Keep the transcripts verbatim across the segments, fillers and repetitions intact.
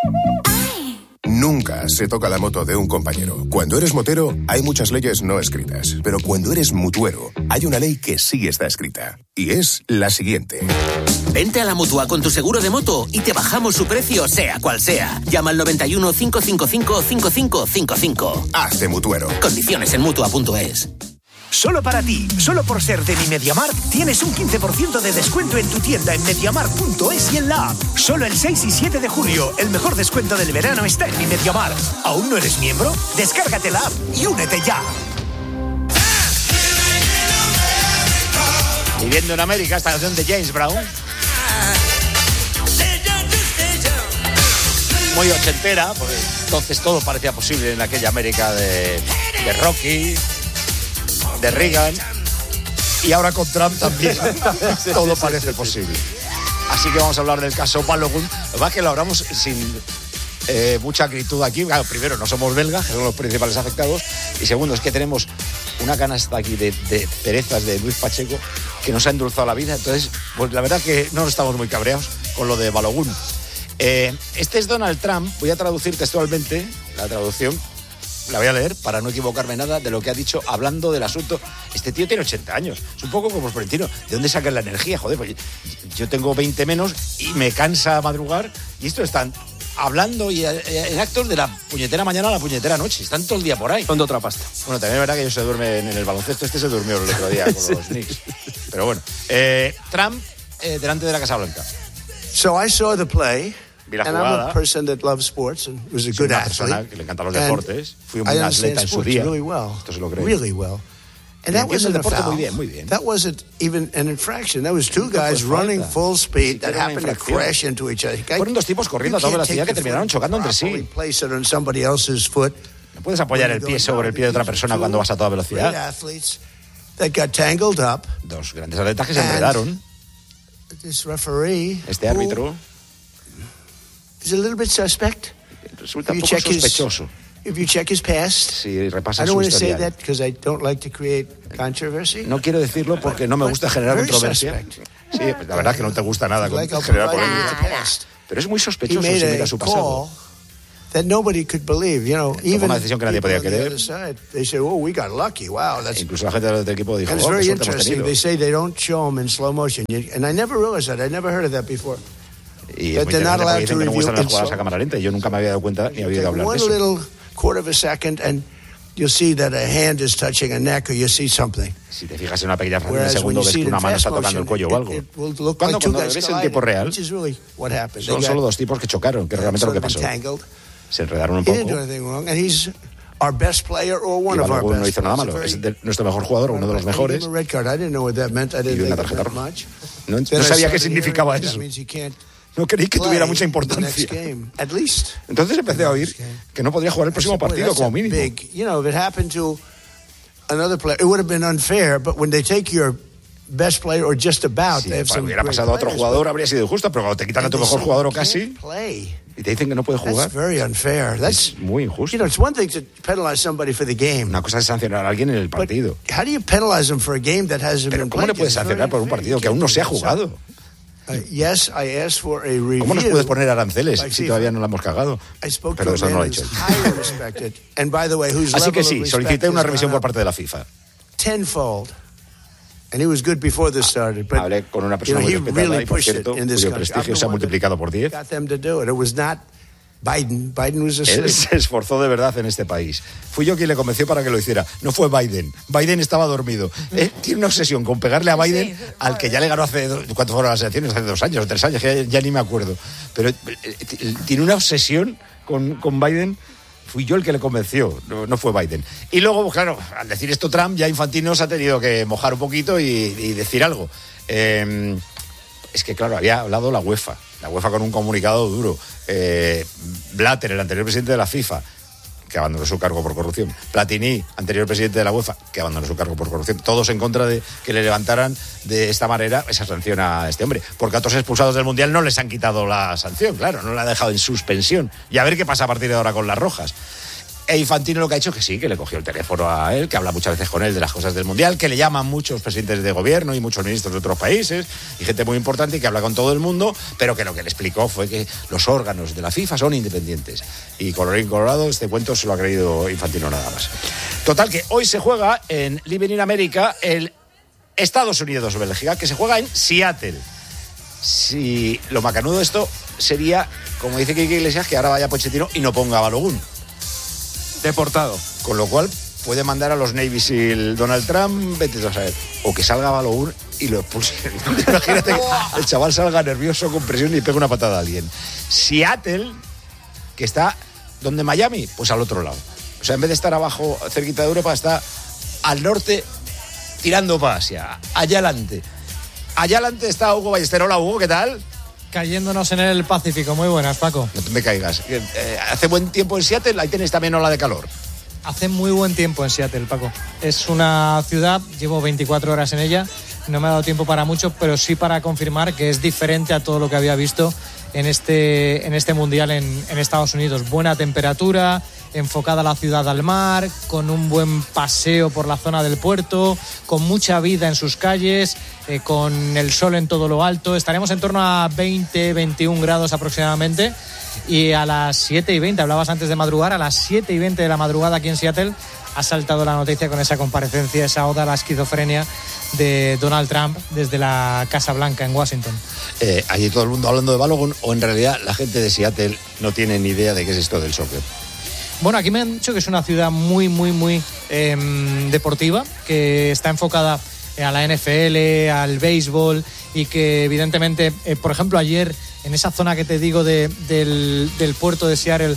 Nunca se toca la moto de un compañero. Cuando eres motero, hay muchas leyes no escritas. Pero cuando eres mutuero, hay una ley que sí está escrita. Y es la siguiente. Vente a la Mutua con tu seguro de moto y te bajamos su precio, sea cual sea. Llama al noventa y uno, cinco cinco cinco, cinco cinco cinco cinco. Hazte mutuero. Condiciones en mutua punto es. Solo para ti, solo por ser de mi MediaMarkt, tienes un quince por ciento de descuento en tu tienda en mediamarkt punto es y en la app. Solo el seis y siete de julio, el mejor descuento del verano está en mi MediaMarkt. ¿Aún no eres miembro? Descárgate la app y únete ya. Viviendo en América, esta canción de James Brown. Muy ochentera, porque entonces todo parecía posible en aquella América de, de Rocky, de Reagan, y ahora con Trump también todo parece posible. Así que vamos a hablar del caso Balogun. Va que lo hablamos sin eh, mucha acritud aquí. Claro, primero, no somos belgas, que son los principales afectados, y segundo, es que tenemos una canasta aquí de, de cerezas de Luis Pacheco que nos ha endulzado la vida. Entonces, pues la verdad que no estamos muy cabreados con lo de Balogun. Eh, este es Donald Trump. Voy a traducir textualmente la traducción. La voy a leer para no equivocarme nada de lo que ha dicho hablando del asunto. Este tío tiene ochenta años. Es un poco como Florentino. ¿De dónde sacas la energía? Joder, pues yo tengo veinte menos y me cansa madrugar. Y estos están hablando y en actos de la puñetera mañana a la puñetera noche. Están todo el día por ahí. Son de otra pasta. Bueno, también es verdad que ellos se duermen en el baloncesto. Este se durmió el otro día con sí. los Knicks. Pero bueno. Eh, Trump eh, delante de la Casa Blanca. So I saw the play. Vi la and jugada. I'm a person that loves sports and was a good una athlete. persona que le encantan los deportes. Fui un buen atleta en su día. Really well. Esto se lo creo. Really well. And that wasn't a foul. Muy bien, muy bien. That wasn't even an infraction. That was two guys running full speed that happened to crash into each other. Fueron dos tipos corriendo a toda velocidad que terminaron chocando entre sí. No puedes apoyar el pie sobre el pie de otra persona cuando vas a toda velocidad. Dos grandes atletas que se enredaron. Este árbitro is a little bit suspect. Resulta un poco sospechoso. If you check his past, si repasas I don't su want to say historial. that because I don't like to create controversy. No quiero decirlo porque no me gusta generar controversia. Sí, pues la verdad es que no te gusta nada con generar polémica. Pero es muy sospechoso si mira su pasado. That nobody could believe, you know, even una decisión que nadie podía creer. They say, "Oh, we got lucky. Wow, that's." Incluso la gente del equipo dijo, "Oh, qué very suerte hemos interesting." tenido. They say they don't show them in slow motion, and I never realized that. I never heard of that before. Y es muy interesante porque dicen que no muestran las jugadas a cámara lenta y yo nunca me había dado cuenta ni había oído hablar de eso. One little quarter of a second and you'll see that a hand is touching a neck or you see something. Si te fijas en una pequeña fracción de segundo ves que una mano está tocando el cuello o algo. Cuando, cuando ves en tiempo real son solo dos tipos que chocaron, que es realmente lo que pasó. Se enredaron un poco. Y Balogun no hizo nada malo. Es de nuestro mejor jugador, uno de los mejores. Y una tarjeta roja. No, no sabía qué significaba eso. No creí que tuviera mucha importancia. Entonces empecé a oír que no podría jugar el próximo partido como mínimo. Si hubiera pasado a otro jugador habría sido injusto, pero cuando te quitan a tu mejor jugador o casi y te dicen que no puede jugar, es muy injusto. Una cosa es sancionar a alguien en el partido, pero ¿cómo le puedes sancionar por un partido que aún no se ha jugado? Uh, yes, I asked for a review. ¿Cómo nos puedes poner aranceles si todavía no la hemos cagado? Pero eso no lo he hecho. Así que sí, solicité una revisión por parte de la FIFA. Tenfold. And he was good before this started, but hablé con una persona muy respetada y, por cierto, cuyo prestigio se ha multiplicado por diez. Biden. Biden was a Él se esforzó de verdad en este país. Fui yo quien le convenció para que lo hiciera. No fue Biden. Biden estaba dormido. Él tiene una obsesión con pegarle a Biden, sí, al que ya le ganó hace... ¿Cuánto fueron las elecciones? Hace dos años o tres años, ya, ya ni me acuerdo. Pero tiene una obsesión con, con Biden. Fui yo el que le convenció, no, no fue Biden. Y luego, claro, al decir esto Trump, ya Infantino se ha tenido que mojar un poquito y, y decir algo. Eh, es que, claro, había hablado la UEFA. La UEFA con un comunicado duro. Eh, Blatter, el anterior presidente de la FIFA, que abandonó su cargo por corrupción. Platini, anterior presidente de la UEFA, que abandonó su cargo por corrupción. Todos en contra de que le levantaran de esta manera esa sanción a este hombre. Porque a otros expulsados del Mundial no les han quitado la sanción, claro, no la han dejado en suspensión. Y a ver qué pasa a partir de ahora con las rojas. E Infantino lo que ha hecho es que sí, que le cogió el teléfono a él, que habla muchas veces con él de las cosas del Mundial, que le llaman muchos presidentes de gobierno y muchos ministros de otros países y gente muy importante y que habla con todo el mundo, pero que lo que le explicó fue que los órganos de la FIFA son independientes. Y colorín colorado, este cuento se lo ha creído Infantino nada más. Total, que hoy se juega en Living in America el Estados Unidos-Bélgica, que se juega en Seattle. Si lo macanudo de esto sería, como dice Quique Iglesias, que ahora vaya Pochettino y no ponga a Balogun. Deportado. Con lo cual puede mandar a los Navy SEAL Donald Trump, vete a saber. O que salga Balogun y lo expulsen. Imagínate que el chaval salga nervioso, con presión y pega una patada a alguien. Seattle, que está, ¿dónde Miami? Pues al otro lado. O sea, en vez de estar abajo, cerquita de Europa, está al norte, tirando para Asia. Allá adelante. Allá adelante está Hugo Ballester. Hola, Hugo, ¿qué tal? Cayéndonos en el Pacífico. Muy buenas, Paco. No te me caigas. Eh, hace buen tiempo en Seattle, ahí tenéis también ola de calor. Hace muy buen tiempo en Seattle, Paco. Es una ciudad, llevo veinticuatro horas en ella, no me ha dado tiempo para mucho, pero sí para confirmar que es diferente a todo lo que había visto en este, en este Mundial en, en Estados Unidos. Buena temperatura, enfocada la ciudad al mar, con un buen paseo por la zona del puerto, con mucha vida en sus calles, eh, con el sol en todo lo alto. Estaremos en torno a veinte, veintiún grados aproximadamente. Y a las siete y veinte, hablabas antes de madrugar, a las siete y veinte de la madrugada aquí en Seattle ha saltado la noticia con esa comparecencia, esa oda a la esquizofrenia de Donald Trump desde la Casa Blanca en Washington. Eh, allí todo el mundo hablando de Balogun, o en realidad la gente de Seattle no tiene ni idea de qué es esto del soccer. Bueno, aquí me han dicho que es una ciudad muy, muy, muy eh, deportiva, que está enfocada a la N F L, al béisbol, y que evidentemente, eh, por ejemplo, ayer en esa zona que te digo de, del, del puerto de Seattle,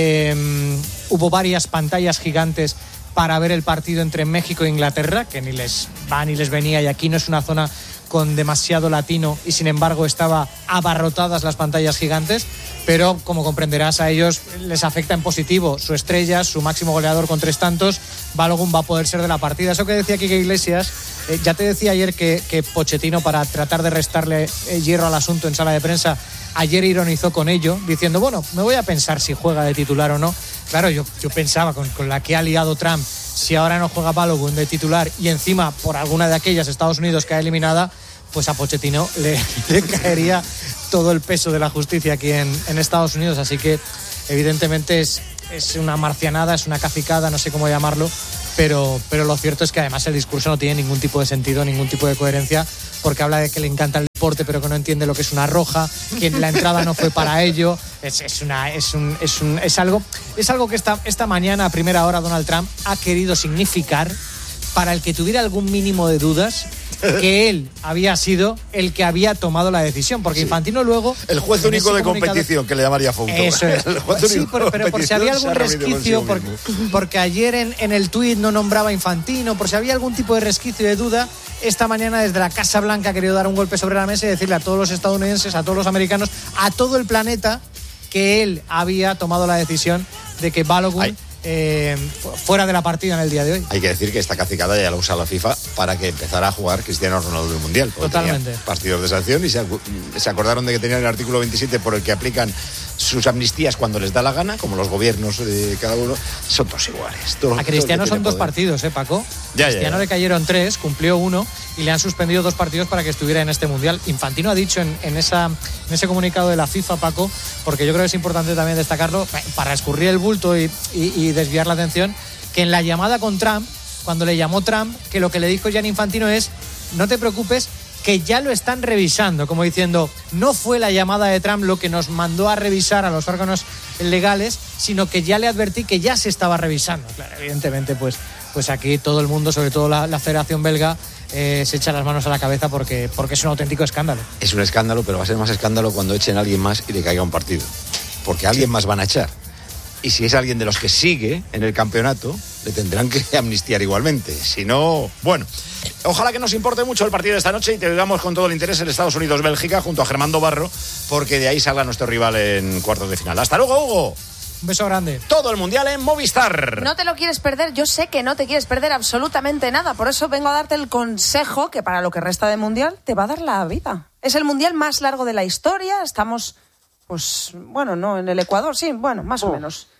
eh, hubo varias pantallas gigantes para ver el partido entre México e Inglaterra, que ni les va ni les venía, y aquí no es una zona con demasiado latino y sin embargo estaba abarrotadas las pantallas gigantes, pero como comprenderás a ellos les afecta en positivo su estrella, su máximo goleador con tres tantos. Balogun va a poder ser de la partida. Eso que decía Quique Iglesias, eh, ya te decía ayer que, que Pochettino, para tratar de restarle eh, hierro al asunto en sala de prensa, ayer ironizó con ello, diciendo, bueno, me voy a pensar si juega de titular o no. Claro, yo, yo pensaba con, con la que ha liado Trump, si ahora no juega Balogun de titular y encima por alguna de aquellas Estados Unidos queda eliminada, pues a Pochettino le, le caería todo el peso de la justicia aquí en, en Estados Unidos. Así que evidentemente es, es una marcianada, es una cacicada, no sé cómo llamarlo, pero, pero lo cierto es que además el discurso no tiene ningún tipo de sentido, ningún tipo de coherencia, porque habla de que le encanta el deporte pero que no entiende lo que es una roja, que la entrada no fue para ello. Es, es, una, es, un, es, un, es algo, es algo que esta, esta mañana a primera hora Donald Trump ha querido significar, para el que tuviera algún mínimo de dudas, que él había sido el que había tomado la decisión, porque sí. Infantino luego... El juez único de competición, que le llamaría Fouto. Eso es. Sí, pero, pero por si había algún resquicio, por, porque ayer en, en el tuit no nombraba a Infantino, por si había algún tipo de resquicio de duda, esta mañana desde la Casa Blanca ha querido dar un golpe sobre la mesa y decirle a todos los estadounidenses, a todos los americanos, a todo el planeta, que él había tomado la decisión de que Balogun... Ay. Eh, fuera de la partida en el día de hoy. Hay que decir que esta cacicada ya la usa la FIFA para que empezara a jugar Cristiano Ronaldo del Mundial. Totalmente. Partidos de sanción y se, se acordaron de que tenían el artículo veintisiete por el que aplican sus amnistías cuando les da la gana, como los gobiernos de cada uno. Son todos iguales. Todo, a Cristiano son dos partidos, ¿eh, Paco? Ya, Cristiano ya, ya. le cayeron tres, cumplió uno y le han suspendido dos partidos para que estuviera en este Mundial. Infantino ha dicho en, en, esa, en ese comunicado de la FIFA, Paco, porque yo creo que es importante también destacarlo, para escurrir el bulto y, y, y desviar la atención, que en la llamada con Trump, cuando le llamó Trump, que lo que le dijo Gianni Infantino es: no te preocupes, que ya lo están revisando, como diciendo, no fue la llamada de Trump lo que nos mandó a revisar a los órganos legales, sino que ya le advertí que ya se estaba revisando. Claro, evidentemente, pues, pues aquí todo el mundo, sobre todo la, la Federación Belga, eh, se echa las manos a la cabeza porque, porque es un auténtico escándalo. Es un escándalo, pero va a ser más escándalo cuando echen a alguien más y le caiga un partido. Porque a alguien más van a echar. Y si es alguien de los que sigue en el campeonato, le tendrán que amnistiar igualmente. Si no, bueno, ojalá que nos importe mucho el partido de esta noche y te digamos con todo el interés el Estados Unidos-Bélgica junto a Germán Barro, porque de ahí salga nuestro rival en cuartos de final. ¡Hasta luego, Hugo! Un beso grande. Todo el Mundial en Movistar. No te lo quieres perder, yo sé que no te quieres perder absolutamente nada, por eso vengo a darte el consejo que para lo que resta de Mundial te va a dar la vida. Es el Mundial más largo de la historia, estamos, pues, bueno, no en el Ecuador, sí, bueno, más oh. o menos.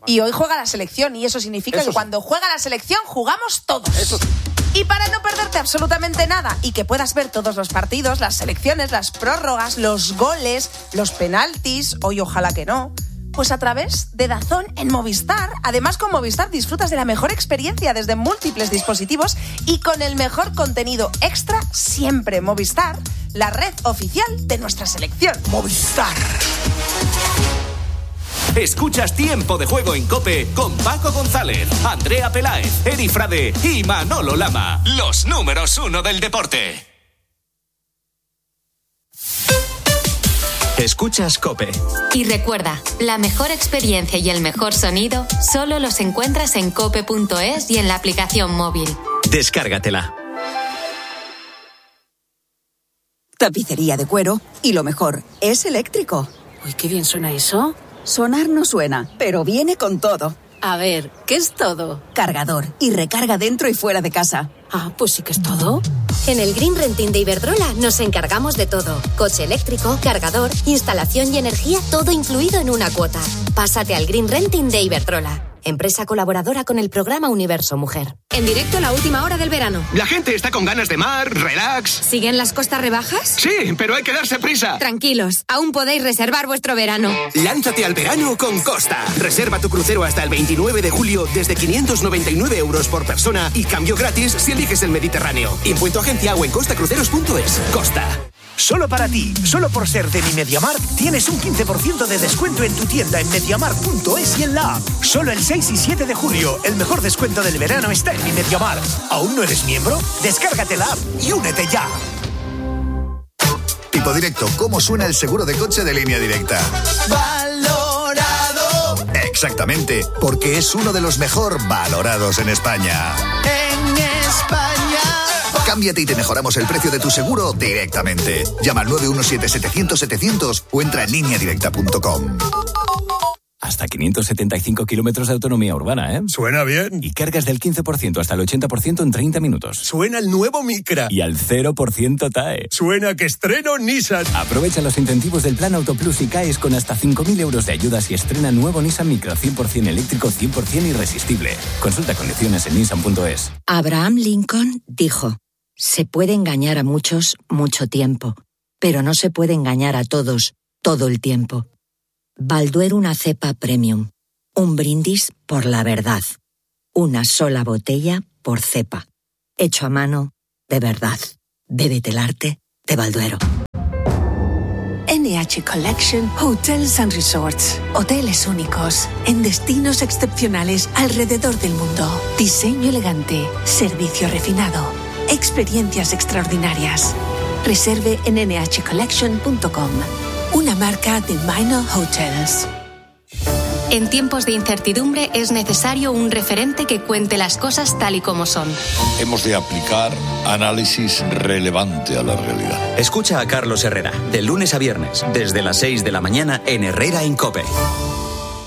Y hoy juega la selección y eso significa eso que sí. Cuando juega la selección jugamos todos. Eso sí. Y para no perderte absolutamente nada y que puedas ver todos los partidos, las selecciones, las prórrogas, los goles, los penaltis, hoy ojalá que no, pues a través de DAZN en Movistar. Además, con Movistar disfrutas de la mejor experiencia desde múltiples dispositivos y con el mejor contenido extra siempre. Movistar, la red oficial de nuestra selección. Movistar. Escuchas Tiempo de Juego en COPE con Paco González, Andrea Peláez, Eri Frade y Manolo Lama. Los números uno del deporte. Escuchas COPE. Y recuerda, la mejor experiencia y el mejor sonido solo los encuentras en cope punto es y en la aplicación móvil. Descárgatela. Tapicería de cuero y lo mejor, es eléctrico. Uy, qué bien suena eso. Sonar no suena, pero viene con todo. A ver, ¿qué es todo? Cargador y recarga dentro y fuera de casa. Ah, pues sí que es todo. En el Green Renting de Iberdrola nos encargamos de todo. Coche eléctrico, cargador, instalación y energía, todo incluido en una cuota. Pásate al Green Renting de Iberdrola. Empresa colaboradora con el programa Universo Mujer. En directo la última hora del verano. La gente está con ganas de mar, relax. ¿Siguen las costas rebajas? Sí, pero hay que darse prisa. Tranquilos, aún podéis reservar vuestro verano. Lánzate al verano con Costa. Reserva tu crucero hasta el veintinueve de julio desde quinientos noventa y nueve euros por persona y cambio gratis si eliges el Mediterráneo. Impuesto agencia o en costa cruceros punto es. Costa. Solo para ti, solo por ser de mi MediaMarkt, tienes un quince por ciento de descuento en tu tienda en mediamarkt punto es y en la app. Solo el seis y siete de julio, el mejor descuento del verano está en mi MediaMarkt. ¿Aún no eres miembro? Descárgate la app y únete ya. Tipo Directo, ¿cómo suena el seguro de coche de Línea Directa? Valorado. Exactamente, porque es uno de los mejor valorados en España. En España. Cámbiate y te mejoramos el precio de tu seguro directamente. Llama al nueve uno siete, setecientos, setecientos o entra en línea directa punto com. Hasta quinientos setenta y cinco kilómetros de autonomía urbana, ¿eh? Suena bien. Y cargas del quince por ciento hasta el ochenta por ciento en treinta minutos. Suena el nuevo Micra. Y al cero por ciento T A E. Suena que estreno Nissan. Aprovecha los incentivos del Plan Autoplus y caes con hasta cinco mil euros de ayudas y estrena nuevo Nissan Micra cien por ciento eléctrico, cien por ciento irresistible. Consulta condiciones en nissan punto es. Abraham Lincoln dijo: se puede engañar a muchos mucho tiempo, pero no se puede engañar a todos todo el tiempo. Balduero una cepa premium. Un brindis por la verdad. Una sola botella por cepa. Hecho a mano de verdad. Bébete el arte de Balduero. N H Collection Hotels and Resorts. Hoteles únicos en destinos excepcionales alrededor del mundo. Diseño elegante, servicio refinado, experiencias extraordinarias. Reserve en ene hache collection punto com. Una marca de Minor Hotels. En tiempos de incertidumbre es necesario un referente que cuente las cosas tal y como son. Hemos de aplicar análisis relevante a la realidad. Escucha a Carlos Herrera, de lunes a viernes, desde las seis de la mañana en Herrera en COPE.